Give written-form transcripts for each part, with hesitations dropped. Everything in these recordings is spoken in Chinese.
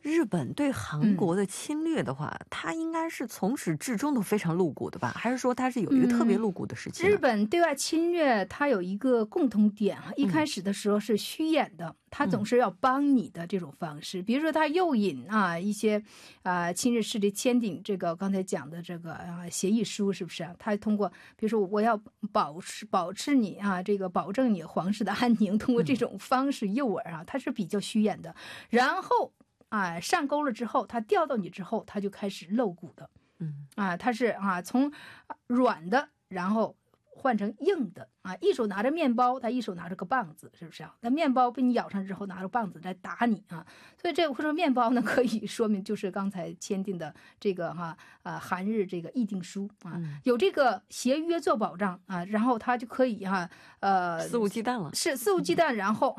日本对韩国的侵略的话，它应该是从始至终都非常露骨的吧？还是说它是有一个特别露骨的时期呢？ 日本对外侵略它有一个共同点啊，一开始的时候是虚演的，它总是要帮你的这种方式，比如说它诱引一些亲日势力签订这个刚才讲的这个协议书，是不是啊？它通过比如说我要保持你这个保证你皇室的安宁，通过这种方式诱饵它是比较虚演的。然后上钩了之后，他钓到你之后，他就开始露骨的，他是从软的，然后换成硬的一手拿着面包，他一手拿着个棒子，是不是啊？那面包被你咬上之后，拿着棒子来打你所以这个或者面包呢，可以说明就是刚才签订的这个韩日这个议定书有这个协约做保障然后他就可以肆无忌惮了， 是肆无忌惮，然后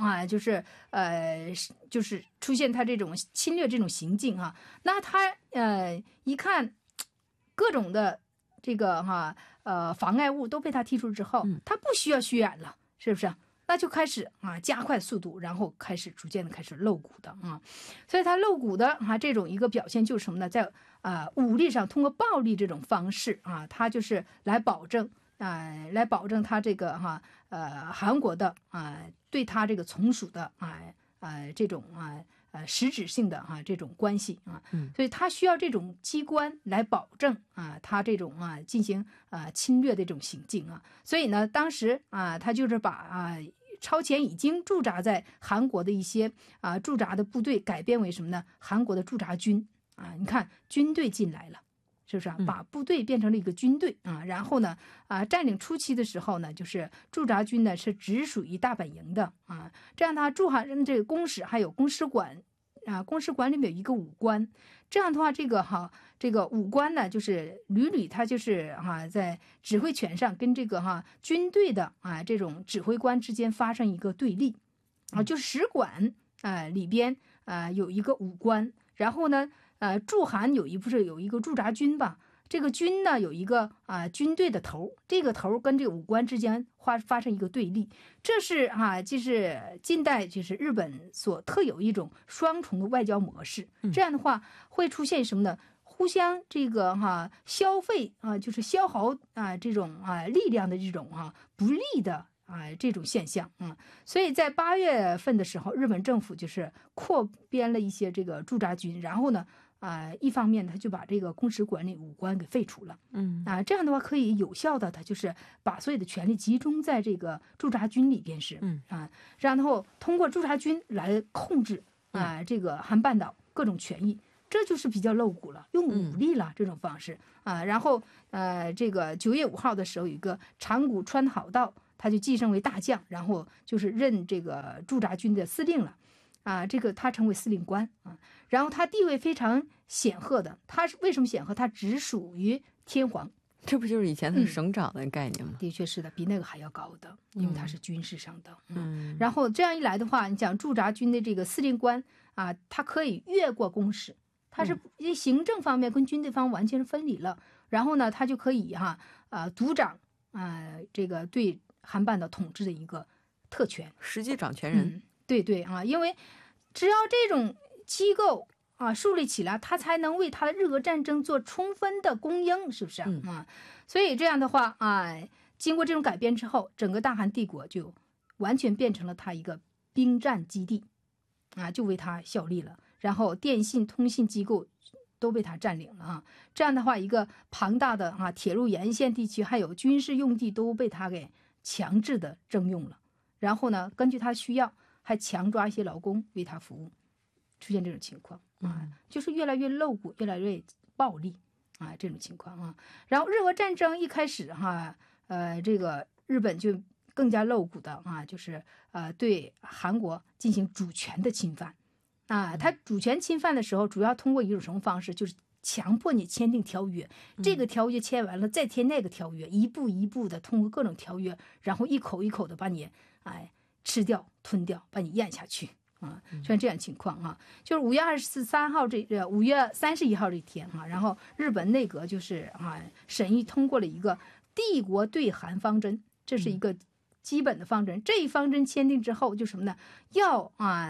就是出现他这种侵略这种行径那他一看各种的这个妨碍物都被他剔除之后，他不需要虚演了，是不是？那就开始加快速度，然后开始逐渐的开始露骨的所以他露骨的这种一个表现就是什么呢？在武力上通过暴力这种方式他就是来保证他这个韩国的对他这个从属的这种实质性的这种关系所以他需要这种机关来保证他这种进行侵略的这种行径所以呢，当时他就是把超前已经驻扎在韩国的一些驻扎的部队改编为什么呢？韩国的驻扎军你看军队进来了。是不是把部队变成了一个军队然后呢占领初期的时候呢，就是驻扎军呢是直属于大本营的这样他驻韩这个公使还有公使馆公使馆里面有一个武官，这样的话这个武官呢就是屡他就是在指挥权上跟这个军队的这种指挥官之间发生一个对立就是使馆里边有一个武官，然后呢驻韩有一个驻扎军吧，这个军呢有一个军队的头，这个头跟这个武官之间发生一个对立，这是就是近代就是日本所特有一种双重的外交模式。这样的话会出现什么呢？互相这个消费就是消耗这种力量的这种不利的这种现象所以在8月份的时候，日本政府就是扩编了一些这个驻扎军，然后呢一方面他就把这个公使馆里武官给废除了这样的话可以有效的他就是把所有的权力集中在这个驻扎军里边是然后通过驻扎军来控制这个韩半岛各种权益，这就是比较露骨了，用武力了这种方式然后这个9月5号的时候，有一个长谷川好道，他就继升为大将，然后就是任这个驻扎军的司令了这个他成为司令官然后他地位非常显赫的，他是为什么显赫？他直属于天皇， 这不就是以前的省长的概念吗？ 的确是的，比那个还要高的，因为他是军事上的然后这样一来的话，你讲驻扎军的这个司令官他可以越过公使，他是行政方面跟军队方面完全是分离了然后呢他就可以独掌这个对韩半岛统治的一个特权， 实际掌权人对因为只要这种机构树立起来，他才能为他的日俄战争做充分的供应，是不是所以这样的话经过这种改编之后，整个大韩帝国就完全变成了他一个兵战基地就为他效力了，然后电信通信机构都被他占领了这样的话一个庞大的铁路沿线地区还有军事用地都被他给强制的征用了，然后呢根据他需要还强抓一些劳工为他服务，出现这种情况就是越来越露骨，越来越暴力这种情况然后日俄战争一开始这个日本就更加露骨的就是对韩国进行主权的侵犯他主权侵犯的时候，主要通过一种什么方式？就是强迫你签订条约，这个条约签完了再签那个条约，一步一步的通过各种条约，然后一口一口的把你吃掉吞掉，把你咽下去像这样情况就是5月23号5月31号这天然后日本内阁就是审议通过了一个帝国对韩方针，这是一个基本的方针。这一方针签订之后，就什么呢？要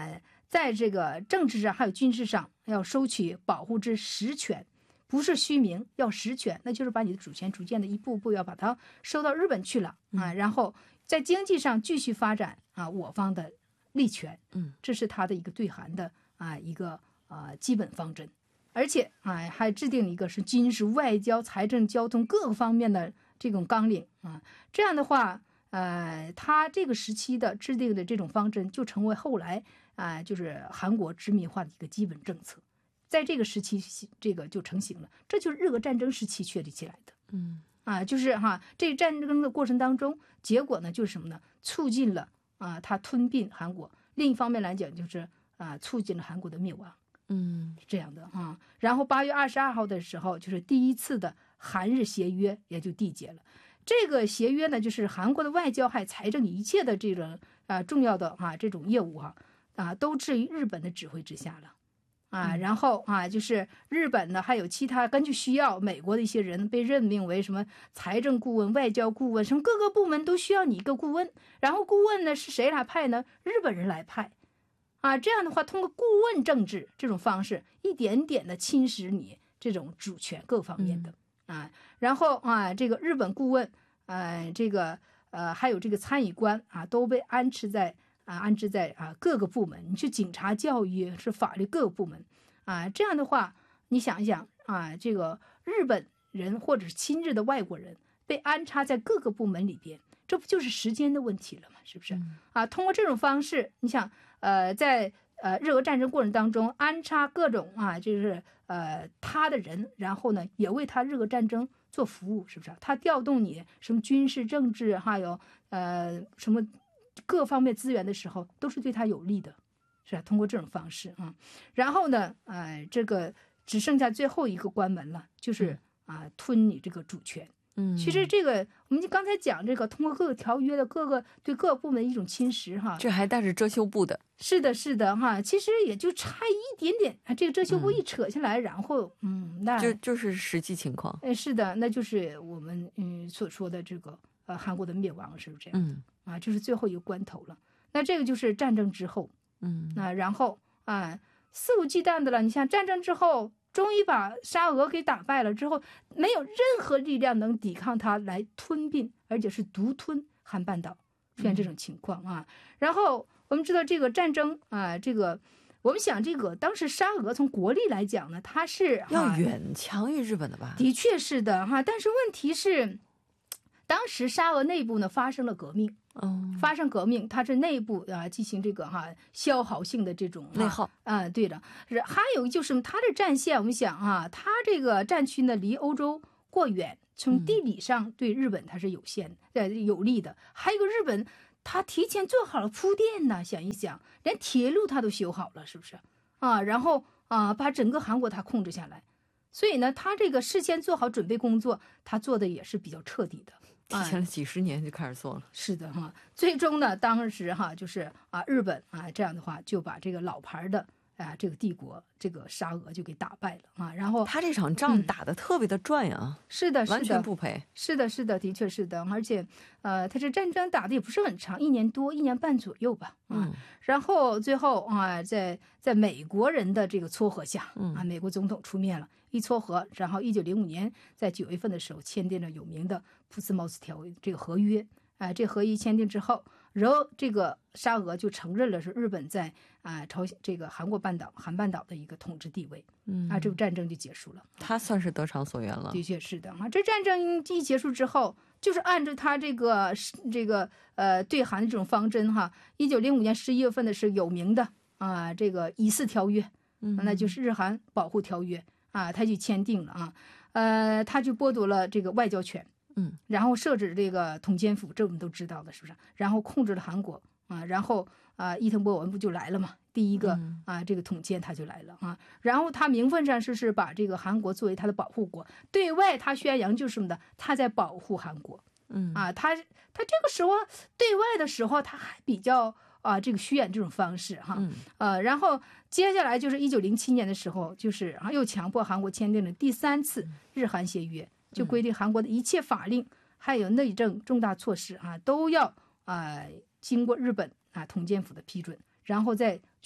在这个政治上还有军事上要收取保护之实权，不是虚名，要实权，那就是把你的主权逐渐的一步步要把它收到日本去了啊。然后在经济上继续发展啊我方的利权，这是他的一个对韩的一个基本方针。而且还制定了一个是军事、外交、财政、交通各个方面的这种纲领啊。这样的话，他这个时期的制定的这种方针就成为后来就是韩国殖民化的一个基本政策。在这个时期，这个就成型了，这就是日俄战争时期确立起来的。就是这战争的过程当中，结果呢就是什么呢？促进了他吞并韩国。另一方面来讲，就是促进了韩国的灭亡。是这样的然后8月22号的时候，就是第一次的韩日协约也就缔结了。这个协约呢，就是韩国的外交还财政一切的这种重要的这种业务都置于日本的指挥之下了然后就是日本呢还有其他根据需要，美国的一些人被任命为什么财政顾问、外交顾问，什么各个部门都需要你一个顾问，然后顾问呢是谁来派呢？日本人来派。这样的话，通过顾问政治这种方式，一点点的侵蚀你这种主权各方面的然后这个日本顾问这个还有这个参议官都被安置在各个部门，你是警察、教育、是法律各个部门这样的话，你想一想这个日本人或者是亲日的外国人被安插在各个部门里边，这不就是时间的问题了吗？是不是通过这种方式，你想在日俄战争过程当中安插各种就是他的人，然后呢也为他日俄战争做服务，是不是他调动你什么军事、政治还有什么各方面资源的时候，都是对他有利的，是吧？通过这种方式然后呢这个只剩下最后一个关门了，就是吞你这个主权。其实这个我们就刚才讲这个，通过各个条约的对各个部门的一种侵蚀这还带着遮羞布的。 是的其实也就差一点点这个遮羞布一扯下来，然后那就是实际情况。 是的，那就是我们所说的这个韩国的灭亡，是不是这样这是最后一个关头了。那这个就是战争之后然后肆无忌惮的了。你像战争之后终于把沙俄给打败了之后，没有任何力量能抵抗它来吞并，而且是独吞韩半岛，出现这种情况然后我们知道这个战争这个我们想这个当时沙俄从国力来讲呢，它是要远强于日本的吧？ 的确是的但是问题是，当时沙俄内部呢发生了革命。发生革命，它是内部进行这个消耗性的这种内耗对的。还有就是它的战线，我们想它这个战区呢离欧洲过远，从地理上对日本它是有利的。还有一个日本，它提前做好了铺垫呢，想一想，连铁路它都修好了，是不是然后把整个韩国它控制下来。所以呢，它这个事先做好准备工作，它做的也是比较彻底的。 提前了几十年就开始做了。 是的最终呢，当时就是日本这样的话就把这个老牌的这个帝国这个沙俄就给打败了然后他这场仗打得特别的赚呀。 是的， 完全不赔。 是的，的确是的。而且他这战争打的也不是很长，1年多1年半左右吧然后最后在美国人的这个撮合下美国总统出面了，一撮合，然后1905年在9月份的时候签订了有名的普斯茅斯条约这个合约这合约签订之后，然后这个沙俄就承认了是日本在这个韩半岛的一个统治地位这个战争就结束了。 他算是得偿所愿了。 的确是的这战争一结束之后，就是按照他这个对韩的这种方针1905年11月份的是有名的这个以四条约那就是日韩保护条约他就签订了他就剥夺了这个外交权然后设置这个统监府，这我们都知道的，是不是？然后控制了韩国然后伊藤博文不就来了嘛？第一个这个统监他就来了然后他名分上是把这个韩国作为他的保护国，对外他宣扬就是什么的，他在保护韩国他这个时候对外的时候他还比较这个虚演这种方式然后接下来就是1907年的时候，就是又强迫韩国签订了第3次日韩协约，就规定韩国的一切法令还有内政重大措施都要经过日本统监府的批准，然后再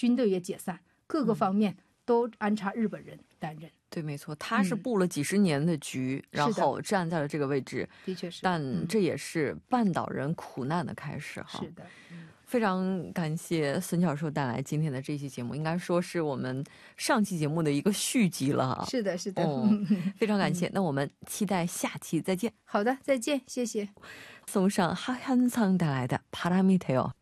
军队也解散，各个方面都安插日本人担任。 对，没错，他是布了几十年的局，然后站在了这个位置， 的确是， 但这也是半岛人苦难的开始哈。 是的， 非常感谢孙教授带来今天的这期节目，应该说是我们上期节目的一个续集了。 是的，是的， 非常感谢。那我们期待下期再见。 好的，再见，谢谢。 送上하현상带来的바람이 돼요。